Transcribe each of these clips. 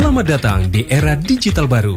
Selamat datang di era digital baru.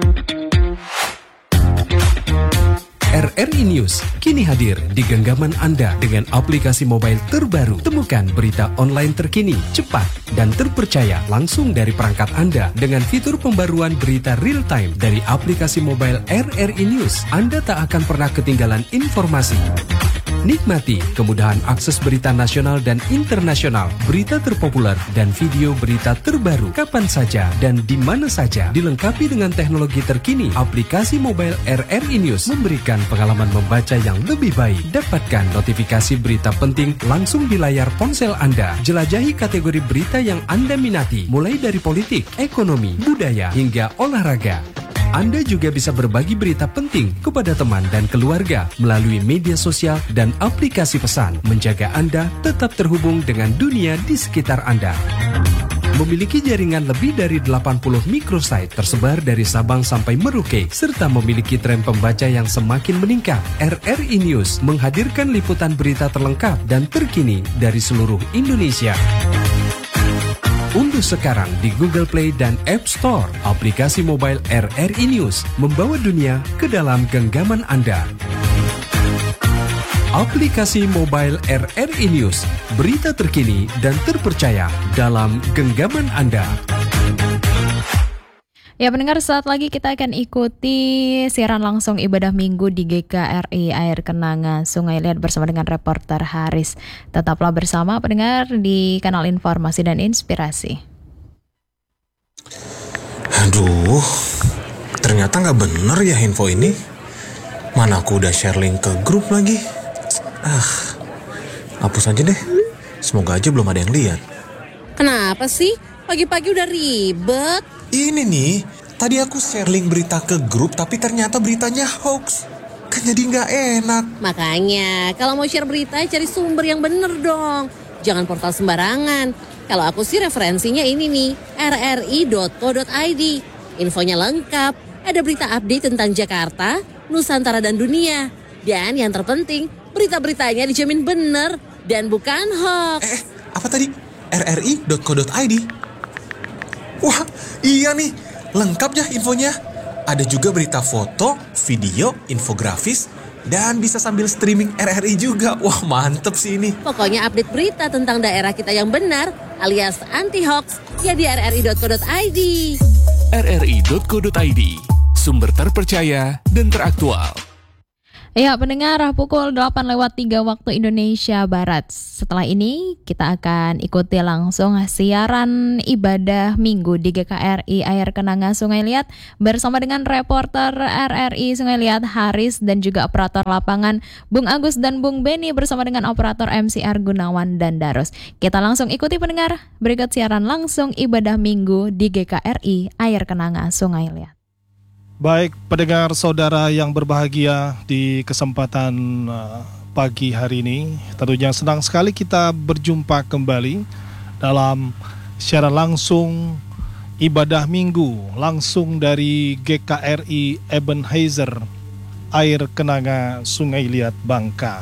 RRI News kini hadir di genggaman Anda dengan aplikasi mobile terbaru. Temukan berita online terkini, cepat, dan terpercaya langsung dari perangkat Anda dengan fitur pembaruan berita real time dari aplikasi mobile RRI News. Anda tak akan pernah ketinggalan informasi. Nikmati kemudahan akses berita nasional dan internasional, berita terpopuler, dan video berita terbaru kapan saja dan di mana saja. Dilengkapi dengan teknologi terkini, aplikasi mobile RRI News memberikan pengalaman membaca yang lebih baik. Dapatkan notifikasi berita penting langsung di layar ponsel Anda. Jelajahi kategori berita yang Anda minati, mulai dari politik, ekonomi, budaya, hingga olahraga. Anda juga bisa berbagi berita penting kepada teman dan keluarga melalui media sosial dan aplikasi pesan, menjaga Anda tetap terhubung dengan dunia di sekitar Anda. Memiliki jaringan lebih dari 80 microsite tersebar dari Sabang sampai Merauke, serta memiliki tren pembaca yang semakin meningkat. RRI News menghadirkan liputan berita terlengkap dan terkini dari seluruh Indonesia. Unduh sekarang di Google Play dan App Store aplikasi mobile RRI News, membawa dunia ke dalam genggaman Anda. Aplikasi mobile RRI News, berita terkini dan terpercaya dalam genggaman Anda. Ya pendengar, saat lagi kita akan ikuti siaran langsung ibadah minggu di GKRI Air Kenanga Sungai Liat bersama dengan reporter Haris. Tetaplah bersama pendengar di kanal Informasi dan Inspirasi. Aduh, ternyata nggak bener ya info ini. Mana aku udah share link ke grup lagi. Hapus aja deh. Semoga aja belum ada yang lihat. Kenapa sih? Pagi-pagi udah ribet. Ini nih, tadi aku share link berita ke grup tapi ternyata beritanya hoax. Kan jadi nggak enak. Makanya, kalau mau share berita cari sumber yang bener dong. Jangan portal sembarangan. Kalau aku sih referensinya ini nih, rri.co.id. Infonya lengkap, ada berita update tentang Jakarta, Nusantara dan dunia. Dan yang terpenting, berita-beritanya dijamin bener dan bukan hoax. Apa tadi? rri.co.id? Wah, iya nih, lengkap ya infonya. Ada juga berita foto, video, infografis, dan bisa sambil streaming RRI juga. Wah, mantep sih ini. Pokoknya update berita tentang daerah kita yang benar, alias anti-hoax, ya di rri.co.id. rri.co.id, sumber terpercaya dan teraktual. Ya pendengar, pukul 8:03 waktu Indonesia Barat. Setelah ini kita akan ikuti langsung siaran ibadah minggu di GKRI Air Kenanga Sungai Liat bersama dengan reporter RRI Sungai Liat Haris dan juga operator lapangan Bung Agus dan Bung Beni bersama dengan operator MCR Gunawan dan Darus. Kita langsung ikuti pendengar, berikut siaran langsung ibadah minggu di GKRI Air Kenanga Sungai Liat. Baik, pendengar saudara yang berbahagia, di kesempatan pagi hari ini tentunya senang sekali kita berjumpa kembali dalam siaran langsung ibadah minggu langsung dari GKRI Ebenezer Air Kenanga Sungai Liat Bangka.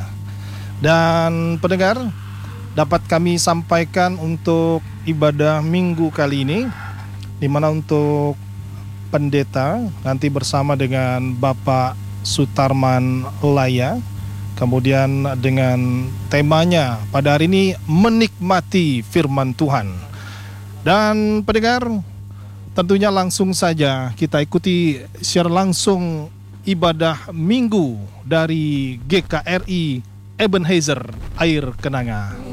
Dan pendengar, dapat kami sampaikan untuk ibadah minggu kali ini, di mana untuk pendeta nanti bersama dengan Bapak Sutarman Laya, kemudian dengan temanya pada hari ini menikmati firman Tuhan. Dan pendengar, tentunya langsung saja kita ikuti share langsung ibadah minggu dari GKRI Ebenezer Air Kenanga.